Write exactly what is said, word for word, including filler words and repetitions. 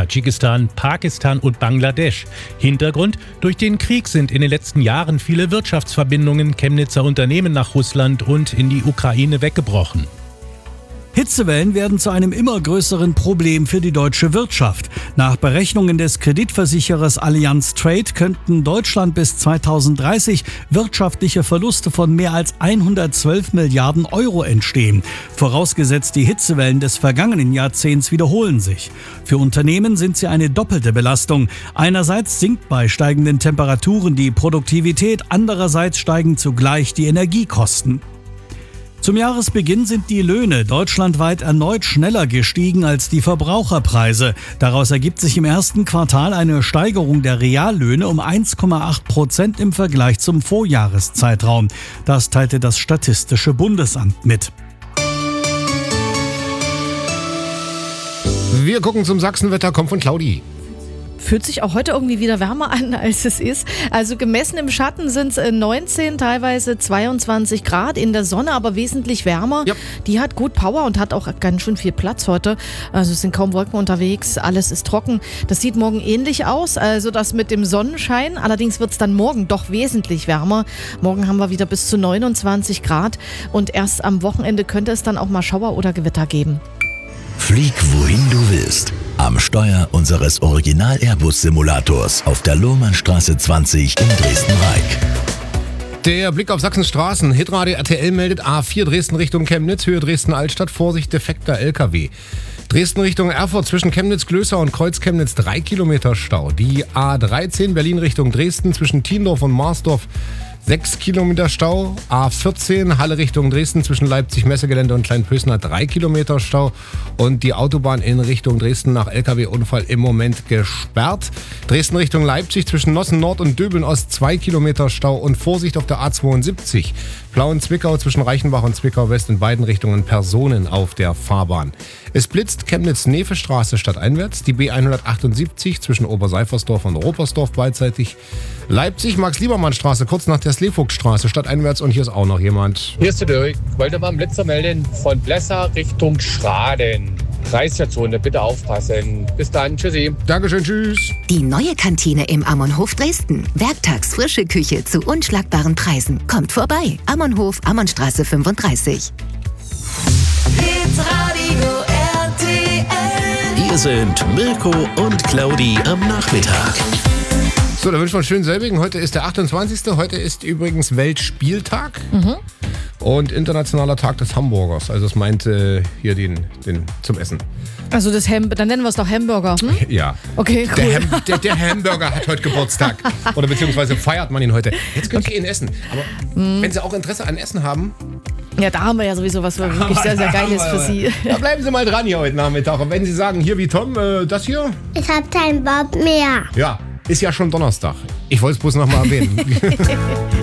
Tadschikistan, Pakistan und Bangladesch. Hintergrund: Durch den Krieg sind in den letzten Jahren viele Wirtschaftsverbindungen Chemnitzer Unternehmen nach Russland und in die Ukraine weggebrochen. Hitzewellen werden zu einem immer größeren Problem für die deutsche Wirtschaft. Nach Berechnungen des Kreditversicherers Allianz Trade könnten Deutschland bis zweitausenddreißig wirtschaftliche Verluste von mehr als hundertzwölf Milliarden Euro entstehen. Vorausgesetzt, die Hitzewellen des vergangenen Jahrzehnts wiederholen sich. Für Unternehmen sind sie eine doppelte Belastung. Einerseits sinkt bei steigenden Temperaturen die Produktivität, andererseits steigen zugleich die Energiekosten. Zum Jahresbeginn sind die Löhne deutschlandweit erneut schneller gestiegen als die Verbraucherpreise. Daraus ergibt sich im ersten Quartal eine Steigerung der Reallöhne um eins Komma acht Prozent im Vergleich zum Vorjahreszeitraum. Das teilte das Statistische Bundesamt mit. Wir gucken zum Sachsenwetter, kommt von Claudi. Fühlt sich auch heute irgendwie wieder wärmer an, als es ist. Also gemessen im Schatten sind es neunzehn, teilweise zweiundzwanzig Grad. In der Sonne aber wesentlich wärmer. Ja. Die hat gut Power und hat auch ganz schön viel Platz heute. Also es sind kaum Wolken unterwegs, alles ist trocken. Das sieht morgen ähnlich aus, also das mit dem Sonnenschein. Allerdings wird es dann morgen doch wesentlich wärmer. Morgen haben wir wieder bis zu neunundzwanzig Grad. Und erst am Wochenende könnte es dann auch mal Schauer oder Gewitter geben. Flieg wohin du willst. Am Steuer unseres Original-Airbus-Simulators auf der Lohmannstraße zwanzig in Dresden-Reik. Der Blick auf Sachsens Straßen. Hitradio R T L meldet A vier Dresden Richtung Chemnitz, Höhe Dresden-Altstadt, Vorsicht defekter L K W. Dresden Richtung Erfurt zwischen Chemnitz-Glößer und Kreuz-Chemnitz drei Kilometer Stau. Die A dreizehn Berlin Richtung Dresden zwischen Tiendorf und Marsdorf sechs Kilometer Stau. A vierzehn Halle Richtung Dresden zwischen Leipzig-Messegelände und Kleinpösner drei Kilometer Stau. Und die Autobahn in Richtung Dresden nach L K W-Unfall im Moment gesperrt. Dresden Richtung Leipzig zwischen Nossen Nord und Döbeln Ost zwei Kilometer Stau. Und Vorsicht auf der A zweiundsiebzig. Plauen-Zwickau zwischen Reichenbach und Zwickau West in beiden Richtungen Personen auf der Fahrbahn. Es blitzt Chemnitz-Nefe-Straße stadteinwärts, die B hundertachtundsiebzig zwischen Oberseifersdorf und Ropersdorf beidseitig. Leipzig Max-Liebermann-Straße kurz nach der Slevogt-Straße stadteinwärts und hier ist auch noch jemand. Hier ist der Dirk. Ich wollte mal einen Blitzer melden von Blessa Richtung Schraden. dreißiger-Zone, bitte aufpassen. Bis dann, tschüssi. Dankeschön, tschüss. Die neue Kantine im Ammonhof Dresden. Werktags frische Küche zu unschlagbaren Preisen. Kommt vorbei. Ammonhof, Ammonnstraße fünfunddreißig. Hitradio R T L. Hier sind Mirko und Claudi am Nachmittag. So, da wünschen wir einen schönen selbigen. Heute ist der achtundzwanzigste Heute ist übrigens Weltspieltag. Mhm. Und internationaler Tag des Hamburgers. Also es meint äh, hier den, den zum Essen. Also das Ham- dann nennen wir es doch Hamburger, hm? Ja. Okay, cool. Der, Ham- der, der Hamburger hat heute Geburtstag. Oder beziehungsweise feiert man ihn heute. Jetzt könnt ihr ihn essen. Aber mhm. wenn Sie auch Interesse an Essen haben... Ja, da haben wir ja sowieso was wirklich sehr, sehr Geiles für Sie. Da bleiben Sie mal dran hier heute Nachmittag. Und wenn Sie sagen, hier wie Tom, äh, das hier... Ich hab keinen Bock mehr. Ja, ist ja schon Donnerstag. Ich wollte es bloß noch mal erwähnen.